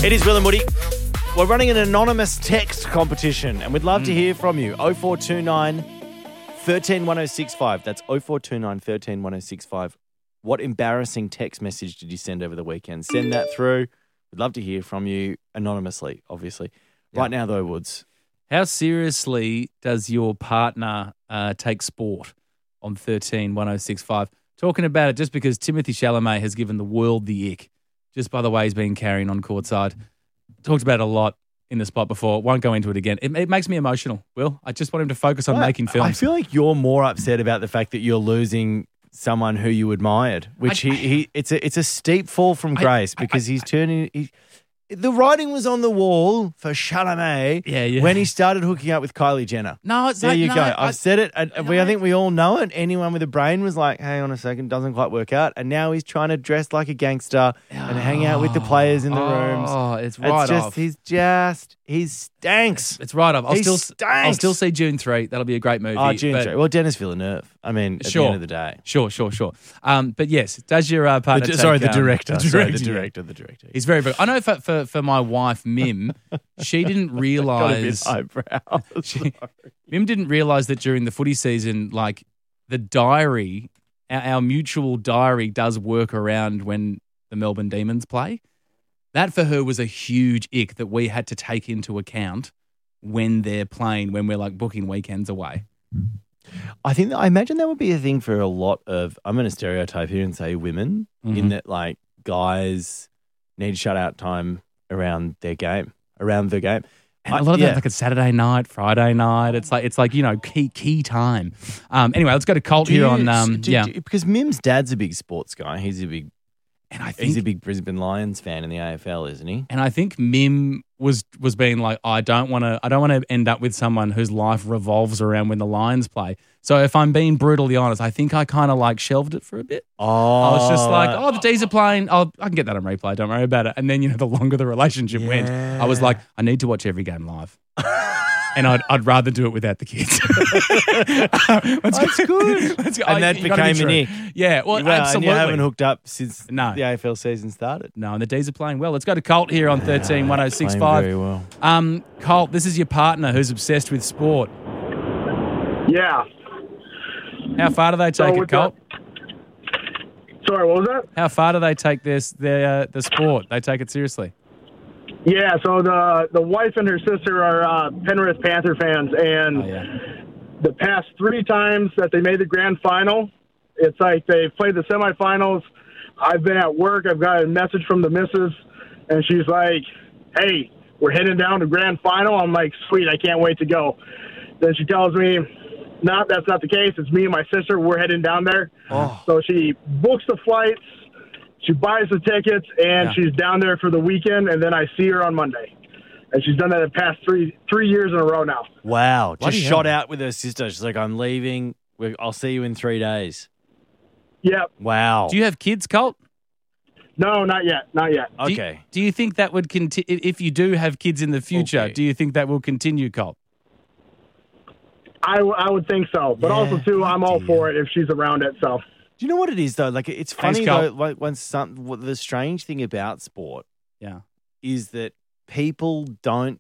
It is Will and Woody. We're running an anonymous text competition and we'd love to hear from you. 0429 13 1065. That's 0429 13 1065. What embarrassing text message did you send over the weekend? Send that through. We'd love to hear from you anonymously, obviously. Right now, though, Woods. How seriously does your partner take sport on 13 1065? Talking about it just because Timothy Chalamet has given the world the ick, just by the way he's been carrying on courtside. Talked about it a lot in the spot before. Won't go into it again. It makes me emotional, Will. I just want him to focus on making films. I feel like you're more upset about the fact that you're losing someone who you admired, which it's a steep fall from grace because he's turning. The writing was on the wall for Chalamet when he started hooking up with Kylie Jenner. No, it's there like, you no, go. I've said it. I think we all know it. Anyone with a brain was like, hang on a second, doesn't quite work out. And now he's trying to dress like a gangster and hang out with the players in the rooms. Oh, it's right off. He stinks. It's right off. I'll still see June 3. That'll be a great movie. Oh, June 3. Well, Dennis Villeneuve. I mean, at the end of the day. Sure. But yes, does your partner take... the director. The director. He's very, very... I know for my wife, Mim, she didn't realise... Mim didn't realise that during the footy season, like, the diary, our mutual diary does work around when the Melbourne Demons play. That for her was a huge ick that we had to take into account when they're playing, when we're like booking weekends away. I imagine that would be a thing for a lot of, I'm going to stereotype here and say women, in that like guys need shutout time around the game. And a lot of that, like a Saturday night, Friday night. It's like key time. Anyway, let's go to Colt here on. Because Mim's dad's a big sports guy. He's a big Brisbane Lions fan in the AFL, isn't he? And I think Mim was being like, I don't want to end up with someone whose life revolves around when the Lions play. So if I'm being brutally honest, I think I kind of like shelved it for a bit. Oh, I was just like, the D's are playing. I can get that on replay. Don't worry about it. And then the longer the relationship went, I was like, I need to watch every game live. And I'd rather do it without the kids. That's good. And that became an ick. Yeah, well, absolutely. And you haven't hooked up since the AFL season started. No, and the D's are playing well. Let's go to Colt here on 13 1065. Very well. Colt, this is your partner who's obsessed with sport. Yeah. How far do they take it, Colt? Sorry, what was that? How far do they take the sport? They take it seriously. Yeah, so the wife and her sister are Penrith Panther fans, and the past 3 times that they made the grand final, it's like they played the semifinals. I've been at work. I've got a message from the missus, and she's like, hey, we're heading down to grand final. I'm like, sweet, I can't wait to go. Then she tells me, no, that's not the case. It's me and my sister. We're heading down there. Oh. So she books the flights. She buys the tickets, and she's down there for the weekend, and then I see her on Monday. And she's done that the past three years in a row now. Wow. Just shot out with her sister. She's like, I'm leaving. I'll see you in 3 days. Yep. Wow. Do you have kids, Colt? No, not yet. Okay. Do you think that would continue, if you do have kids in the future, do you think that will continue, Colt? I would think so. But also, too, I'm all for it if she's around it, so... Do you know what it is, though? Like, it's funny, though, the strange thing about sport is that people don't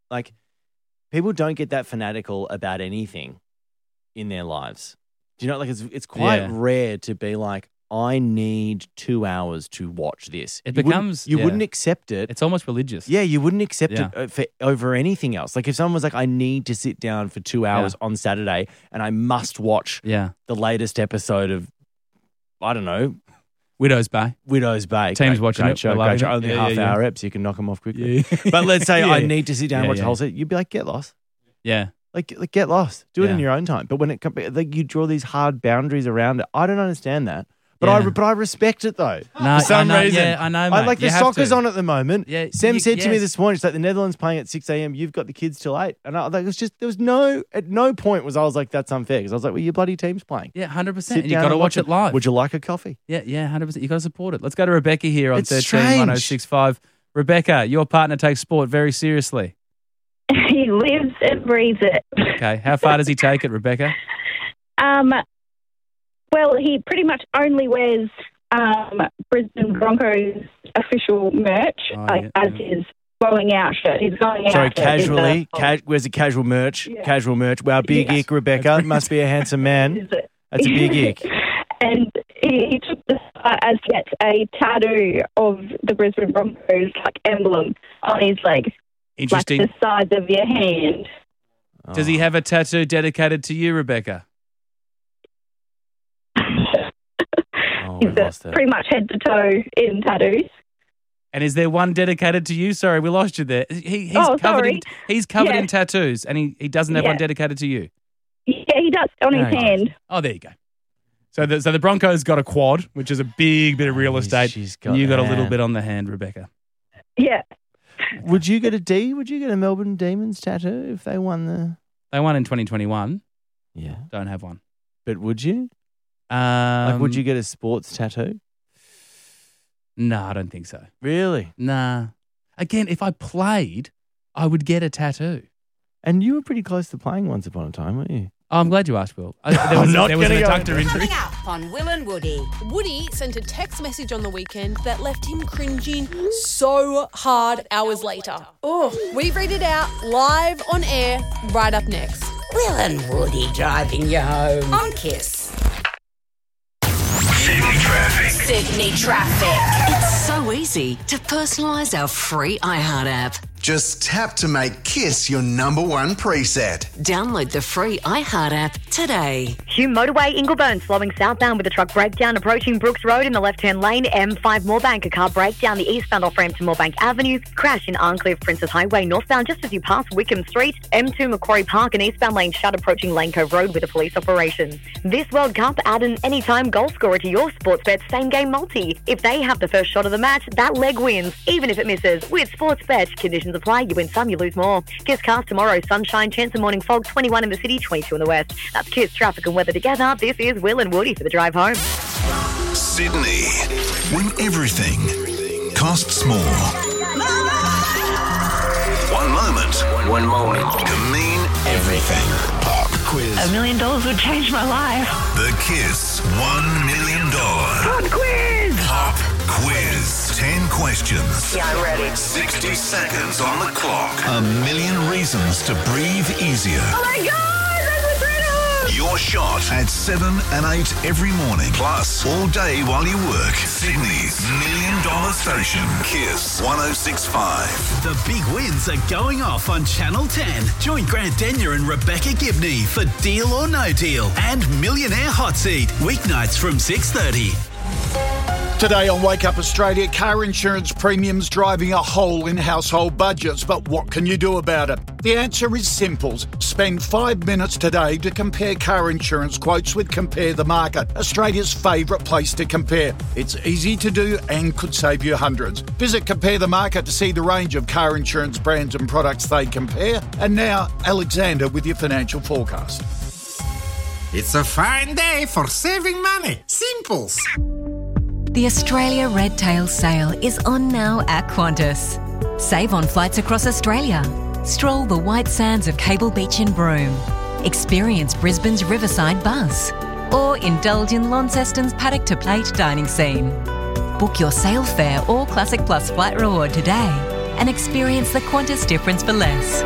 get that fanatical about anything in their lives. Do you know, like, it's quite rare to be like, I need 2 hours to watch this. It becomes... You wouldn't accept it. It's almost religious. Yeah, you wouldn't accept it over anything else. Like, if someone was like, I need to sit down for 2 hours on Saturday and I must watch the latest episode of, I don't know. Widow's Bay. Team's watching it. Show. Only half-hour eps. You can knock them off quickly. Yeah. But let's say I need to sit down and watch the whole set. You'd be like, get lost. Yeah. Like get lost. Do it in your own time. But when it comes, like, you draw these hard boundaries around it. I don't understand that. But I respect it, though. No, for some reason. Yeah, I know, mate. Like, the soccer's on at the moment. Yeah, Sam said to me this morning, it's like the Netherlands playing at 6 a.m. You've got the kids till 8. And at no point was I was like, that's unfair. Because I was like, well, your bloody team's playing. Yeah, 100%. And you've got to watch it live. Would you like a coffee? Yeah, 100%. You've got to support it. Let's go to Rebecca here on 13 1065. Rebecca, your partner takes sport very seriously. He lives and breathes it. Okay. How far does he take it, Rebecca? Well, he pretty much only wears Brisbane Broncos official merch, as his going out shirt. He's going out. Sorry, casually. Where's the casual merch? Yeah. Casual merch. Wow, big ick, Rebecca. Must be a handsome man. That's a big ick. And he took this as yet a tattoo of the Brisbane Broncos emblem on his leg. Interesting. Like the sides of your hand. Does he have a tattoo dedicated to you, Rebecca? He's pretty much head to toe in tattoos. And is there one dedicated to you? Sorry, we lost you there. He's covered in tattoos, and he doesn't have one dedicated to you. Yeah, he does on his hand. Oh, there you go. So the Broncos got a quad, which is a big bit of real estate. And you got a little bit on the hand, Rebecca. Yeah. Would you get a D? Would you get a Melbourne Demons tattoo if they won the... They won in 2021. Yeah. Don't have one. But would you? Would you get a sports tattoo? No, I don't think so. Really? Nah. Again, if I played, I would get a tattoo. And you were pretty close to playing once upon a time, weren't you? Oh, I'm glad you asked, Will. There was an adductor injury. Coming up on Will and Woody. Woody sent a text message on the weekend that left him cringing so hard hours later. Oh, we read it out live on air right up next. Will and Woody driving you home on Kiss. Sydney Traffic. It's so easy to personalise our free iHeart app. Just tap to make Kiss your number one preset. Download the free iHeart app today. Hume Motorway, Ingleburn, slowing southbound with a truck breakdown approaching Brooks Road in the left-hand lane. M5 Moorebank, a car breakdown the eastbound off-ramp to Moorebank Avenue. Crash in Arncliffe Princess Highway northbound just as you pass Wickham Street. M2 Macquarie Park, an eastbound lane shut approaching Lane Cove Road with a police operation. This World Cup, add an anytime goal scorer to your Sportsbet same-game multi. If they have the first shot of the match, that leg wins, even if it misses. With Sportsbet, conditions apply. You win some, you lose more. Kiss cast tomorrow. Sunshine, chance of morning fog, 21 in the city, 22 in the west. That's Kiss traffic and weather together. This is Will and Woody for the drive home. Sydney, when everything costs more. One moment can mean everything. Pop quiz. $1 million would change my life. The Kiss $1 million Pop quiz. Pop quiz. 10 questions. Yeah, I'm ready. 60 seconds on the clock. 1 million reasons to breathe easier. Oh my God, that's a freedom! Your shot at 7 and 8 every morning. Plus, all day while you work. Sydney's $1 million station. Kiss 106.5. The big wins are going off on Channel 10. Join Grant Denyer and Rebecca Gibney for Deal or No Deal and Millionaire Hot Seat. Weeknights from 6:30. Today on Wake Up Australia, car insurance premiums driving a hole in household budgets. But what can you do about it? The answer is simple. Spend 5 minutes today to compare car insurance quotes with Compare the Market, Australia's favourite place to compare. It's easy to do and could save you hundreds. Visit Compare the Market to see the range of car insurance brands and products they compare. And now, Alexander with your financial forecast. It's a fine day for saving money. Simples. The Australia Red Tail Sale is on now at Qantas. Save on flights across Australia. Stroll the white sands of Cable Beach in Broome. Experience Brisbane's Riverside Buzz. Or indulge in Launceston's paddock to plate dining scene. Book your sale fare or Classic Plus flight reward today and experience the Qantas difference for less.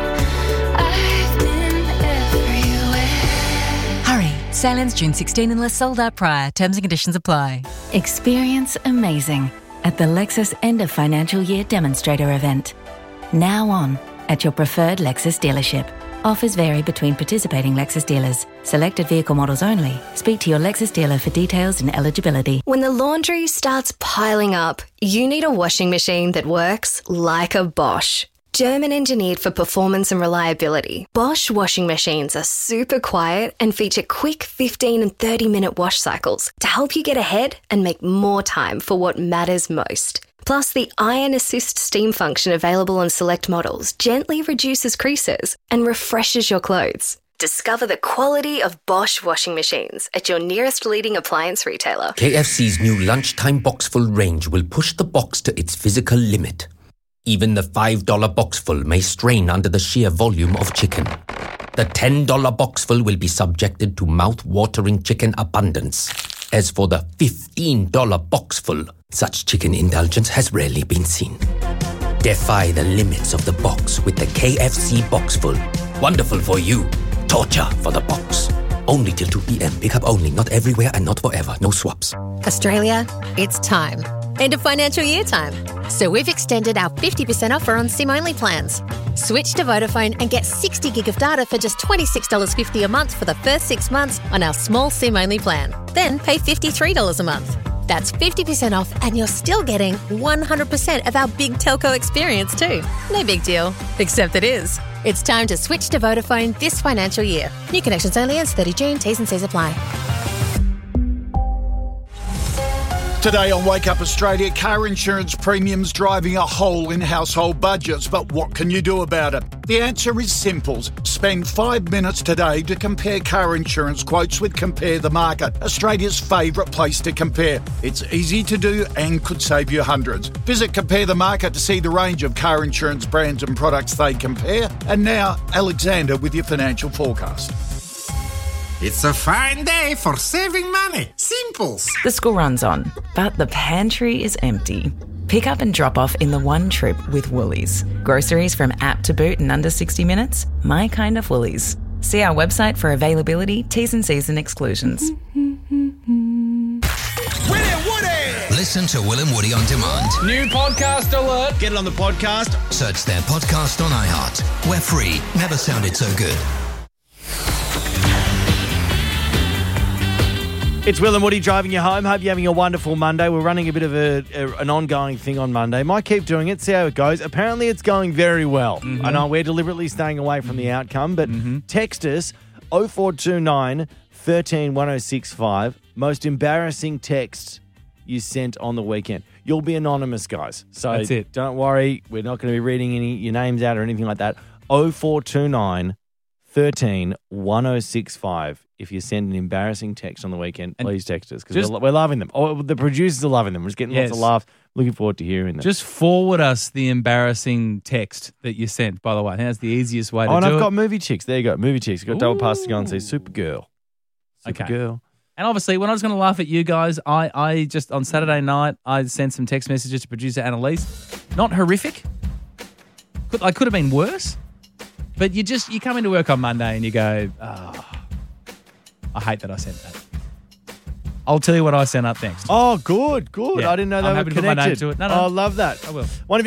Hurry, sale ends June 16 unless sold out prior. Terms and conditions apply. Experience amazing at the Lexus End of Financial Year Demonstrator event. Now on at your preferred Lexus dealership. Offers vary between participating Lexus dealers. Selected vehicle models only. Speak to your Lexus dealer for details and eligibility. When the laundry starts piling up, you need a washing machine that works like a Bosch. German engineered for performance and reliability, Bosch washing machines are super quiet and feature quick 15 and 30-minute wash cycles to help you get ahead and make more time for what matters most. Plus, the Iron Assist steam function available on select models gently reduces creases and refreshes your clothes. Discover the quality of Bosch washing machines at your nearest leading appliance retailer. KFC's new lunchtime boxful range will push the box to its physical limit. Even the $5 boxful may strain under the sheer volume of chicken. The $10 boxful will be subjected to mouth-watering chicken abundance. As for the $15 boxful, such chicken indulgence has rarely been seen. Defy the limits of the box with the KFC Boxful. Wonderful for you. Torture for the box. Only till 2 p.m. Pick up only, not everywhere and not forever. No swaps. Australia, it's time. End of financial year time. So we've extended our 50% offer on SIM-only plans. Switch to Vodafone and get 60 gig of data for just $26.50 a month for the first 6 months on our small SIM-only plan. Then pay $53 a month. That's 50% off and you're still getting 100% of our big telco experience too. No big deal, except it is. It's time to switch to Vodafone this financial year. New connections only ends 30 June. T's and C's apply. Today on Wake Up Australia, car insurance premiums driving a hole in household budgets. But what can you do about it? The answer is simple. Spend 5 minutes today to compare car insurance quotes with Compare the Market, Australia's favourite place to compare. It's easy to do and could save you hundreds. Visit Compare the Market to see the range of car insurance brands and products they compare. And now, Alexander with your financial forecast. It's a fine day for saving money. Simples. The school run's on, but the pantry is empty. Pick up and drop off in the one trip with Woolies. Groceries from app to boot in under 60 minutes. My kind of Woolies. See our website for availability, T's and C's and exclusions. Listen to Will and Woody on demand. New podcast alert. Get it on the podcast. Search their podcast on iHeart. We're free. Never sounded so good. It's Will and Woody driving you home. Hope you're having a wonderful Monday. We're running a bit of an ongoing thing on Monday. Might keep doing it, see how it goes. Apparently it's going very well. Mm-hmm. I know we're deliberately staying away from the outcome, but text us 0429 13 1065. Most embarrassing text you sent on the weekend. You'll be anonymous, guys. So That's it. Don't worry. We're not going to be reading your names out or anything like that. 0429 13 1065. If you send an embarrassing text on the weekend, please text us because we're loving them. Oh, the producers are loving them. We're just getting lots of laughs. Looking forward to hearing them. Just forward us the embarrassing text that you sent, by the way. That's the easiest way to do it. And I've got Movie Chicks. There you go. Movie Chicks. Got double pass to go and see Supergirl. Supergirl. And obviously, when I was going to laugh at you guys, I just, on Saturday night, I sent some text messages to producer Annalise. Not horrific. I could have been worse. But you come into work on Monday and you go, I hate that I sent that. I'll tell you what I sent up next. Oh, good. Yeah, I didn't know they I'm were happy to connected. put my name to it. No. I love that. I will. One of